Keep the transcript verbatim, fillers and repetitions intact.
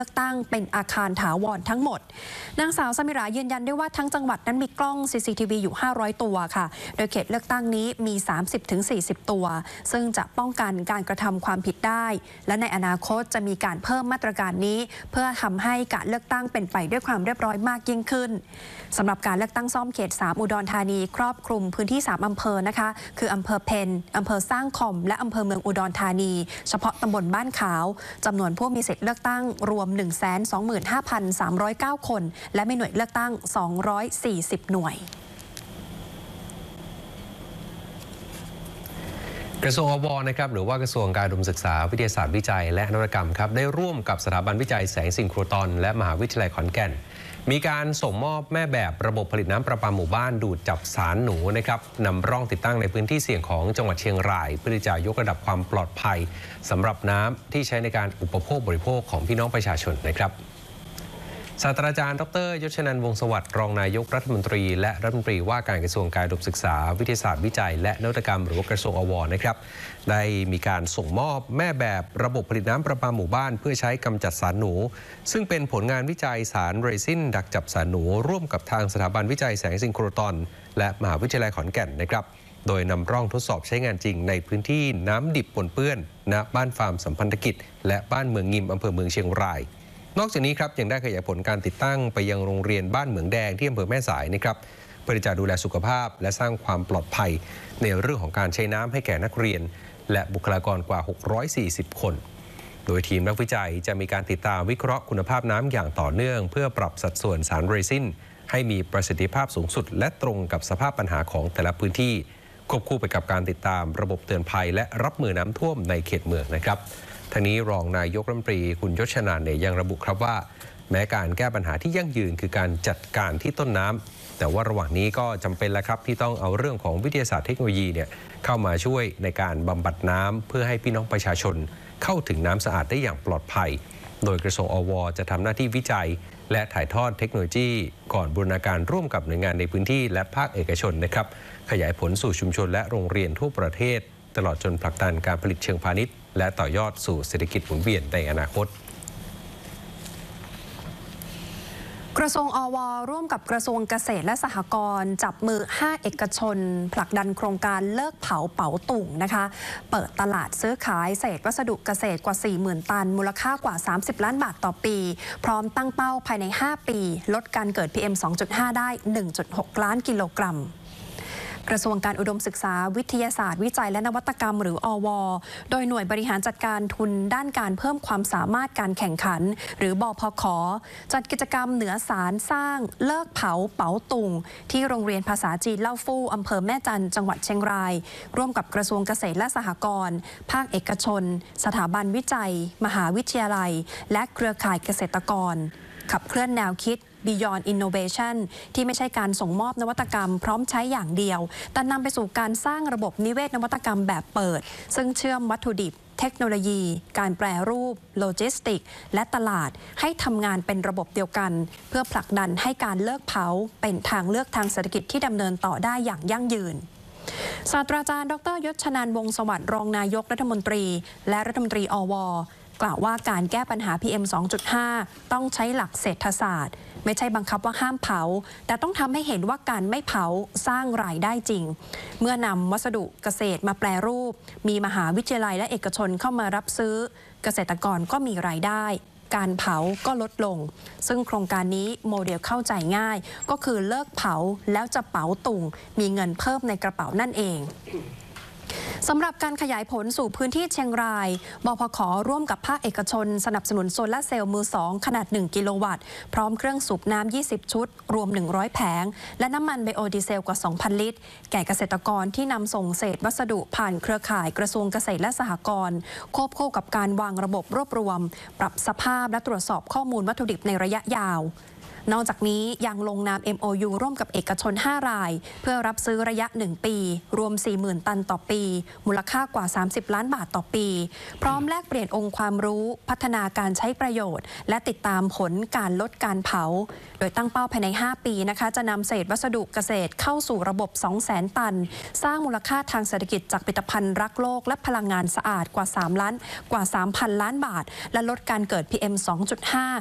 เลือกตั้งเป็นอาคารถาวรทั้งหมดนางสาวสมิรายืนยันด้วยว่าทั้งจังหวัดนั้นมีกล้อง ซี ซี ที วี อยู่ห้าร้อยตัวค่ะโดยเขตเลือกตั้งนี้มี สามสิบถึงสี่สิบ ตัวซึ่งจะป้องกันการกระทำความผิดได้และในอนาคตจะมีการเพิ่มมาตรการนี้เพื่อทำให้การเลือกตั้งเป็นไปด้วยความเรียบร้อยมากยิ่งขึ้นสำหรับการเลือกตั้งซ่อมเขตสามอุดรธานีครอบคลุมพื้นที่สามอำเภอนะคะคืออำเภอเพนอำเภอสร้างคอมและอำเภอเมืองอุดรธานีเฉพาะตำบลบ้านขาวจำนวนผู้มีสิทธิ์เลือกตั้งรวม หนึ่งแสนสองหมื่นห้าพันสามร้อยเก้า คนและมีหน่วยเลือกตั้งสองร้อยสี่สิบหน่วยกระทรวงอวนะครับหรือว่ากระทรวงการอุดมศึกษาวิทยาศาสตร์วิจัยและนวัตกรรมครับได้ร่วมกับสถาบันวิจัยแสงซิงโครตรอนและมหาวิทยาลัยขอนแก่นมีการส่งมอบแม่แบบระบบผลิตน้ำประปาหมู่บ้านดูดจับสารหนูนะครับนำร่องติดตั้งในพื้นที่เสี่ยงของจังหวัดเชียงรายเพื่อจะยกระดับความปลอดภัยสำหรับน้ำที่ใช้ในการอุปโภคบริโภคของพี่น้องประชาชนนะครับศาสตราจารย์ดรยศนันท์วงศ์สวัสดิ์รองนายกรัฐมนตรีและรัฐมนตรีว่าการกระทรวงการอุดมศึกษาวิทยาศาสตร์วิจัยและนวัตกรรมหรือว่ากระทรวงอวนะครับได้มีการส่งมอบแม่แบบระบบผลิตน้ำประปาหมู่บ้านเพื่อใช้กำจัดสารหนูซึ่งเป็นผลงานวิจัยสารเรซินดักจับสารหนูร่วมกับทางสถาบันวิจัยแสงซิงโครตรอนและมหาวิทยาลัยขอนแก่นนะครับโดยนำร่องทดสอบใช้งานจริงในพื้นที่น้ำดิบปนเปื้อนณบ้านฟาร์มสัมพันธกิจและบ้านเมืองงิมอำเภอเมืองเชียงรายนอกจากนี้ครับยังได้ขยายผลการติดตั้งไปยังโรงเรียนบ้านเหมืองแดงที่อำเภอแม่สายนะครับเพื่อจะดูแลสุขภาพและสร้างความปลอดภัยในเรื่องของการใช้น้ำให้แก่นักเรียนและบุคลากรกว่าหกร้อยสี่สิบคนโดยทีมนักวิจัยจะมีการติดตามวิเคราะห์คุณภาพน้ำอย่างต่อเนื่องเพื่อปรับสัดส่วนสารเรซินให้มีประสิทธิภาพสูงสุดและตรงกับสภาพปัญหาของแต่ละพื้นที่ควบคู่ไปกับการติดตามระบบเตือนภัยและรับมือน้ำท่วมในเขตเมืองนะครับทางนี้รองนายกรัฐมนตรีคุณยศนันท์เนี่ยยังระบุครับว่าแม้การแก้ปัญหาที่ยั่งยืนคือการจัดการที่ต้นน้ำแต่ว่าระหว่างนี้ก็จำเป็นแล้วครับที่ต้องเอาเรื่องของวิทยาศาสตร์เทคโนโลยีเนี่ยเข้ามาช่วยในการบำบัดน้ำเพื่อให้พี่น้องประชาชนเข้าถึงน้ำสะอาดได้อย่างปลอดภัยโดยกระทรวงอวจะทำหน้าที่วิจัยและถ่ายทอดเทคโนโลยีก่อนบูรณาการร่วมกับหน่วยงานในพื้นที่และภาคเอกชนนะครับขยายผลสู่ชุมชนและโรงเรียนทั่วประเทศตลอดจนผลักดันการผลิตเชิงพาณิชย์และต่อยอดสู่เศรษฐกิจหมุนเวียนในอนาคตกระทรวงอวร่วมกับกระทรวงเกษตรและสหกรณ์จับมือห้าเอกชนผลักดันโครงการเลิกเผาเป๋าตุ่งนะคะเปิดตลาดซื้อขายเศษวัสดุเกษตรกว่า สี่หมื่น ตันมูลค่ากว่าสามสิบล้านบาทต่อปีพร้อมตั้งเป้าภายในห้าปีลดการเกิด พี เอ็ม สองจุดห้า ได้ หนึ่งจุดหก ล้านกิโลกรัมกระทรวงการอุดมศึกษาวิทยาศาสตร์วิจัยและนวัตกรรมหรืออวโดยหน่วยบริหารจัดการทุนด้านการเพิ่มความสามารถการแข่งขันหรือบพข.จัดกิจกรรมเหนือสารสร้างเลิกเผาเป๋าตุงที่โรงเรียนภาษาจีนเล่าฟู่อำเภอแม่จันทร์จังหวัดเชียงรายร่วมกับกระทรวงเกษตรและสหกรณ์ภาคเอกชนสถาบันวิจัยมหาวิทยาลัยและเครือข่ายเกษตรกรขับเคลื่อนแนวคิดBeyond Innovation ที่ไม่ใช่การส่งมอบนวัตกรรมพร้อมใช้อย่างเดียวแต่นำไปสู่การสร้างระบบนิเวศนวัตกรรมแบบเปิดซึ่งเชื่อมวัตถุดิบเทคโนโลยีการแปรรูปโลจิสติกและตลาดให้ทำงานเป็นระบบเดียวกันเพื่อผลักดันให้การเลิกเผาเป็นทางเลือกทางเศรษฐกิจที่ดำเนินต่อได้อย่างยั่งยืนศาสตราจารย์ดรยศนันท์วงศ์สวัสดิ์รองนายกรัฐมนตรีและรัฐมนตรีอวกล่าวว่าการแก้ปัญหา พี เอ็ม สองจุดห้า ต้องใช้หลักเศรษฐศาสตร์ไม่ใช่บังคับว่าห้ามเผาแต่ต้องทำให้เห็นว่าการไม่เผาสร้างรายได้จริงเมื่อนำวัสดุเกษตรมาแปรรูปมีมหาวิทยาลัยและเอกชนเข้ามารับซื้อเกษตรกรก็มีรายได้การเผาก็ลดลงซึ่งโครงการนี้โมเดลเข้าใจง่ายก็คือเลิกเผาแล้วจะเป๋าตุงมีเงินเพิ่มในกระเป๋านั่นเองสำหรับการขยายผลสู่พื้นที่เชียงรายบพข.ร่วมกับภาคเอกชนสนับสนุนโซลาร์เซลล์มือสองขนาดหนึ่งกิโลวัตต์พร้อมเครื่องสูบน้ำยี่สิบชุดรวมหนึ่งร้อยแผงและน้ำมันไบโอดีเซลกว่า สองพัน ลิตรแก่เกษตรกรที่นำส่งเศษวัสดุผ่านเครือข่ายกระทรวงเกษตรและสหกรณ์ควบคู่กับการวางระบบรวบรวมปรับสภาพและตรวจสอบข้อมูลวัตถุดิบในระยะยาวนอกจากนี้ยังลงนาม เอ็ม โอ ยู ร่วมกับเอกชน ห้า ราย เพื่อรับซื้อระยะ หนึ่ง ปี รวม สี่หมื่น ตันต่อปี มูลค่ากว่า สามสิบ ล้านบาทต่อปี พร้อมแลกเปลี่ยนองค์ความรู้ พัฒนาการใช้ประโยชน์ และติดตามผลการลดการเผา โดยตั้งเป้าภายใน ห้า ปีนะคะจะนำเศษวัสดุเกษตรเข้าสู่ระบบ สองแสน ตัน สร้างมูลค่าทางเศรษฐกิจจากผลิตภัณฑ์รักโลกและพลังงานสะอาดกว่า 3 ล้านกว่า สามพัน ล้านบาท และลดการเกิด พี เอ็ม สองจุดห้า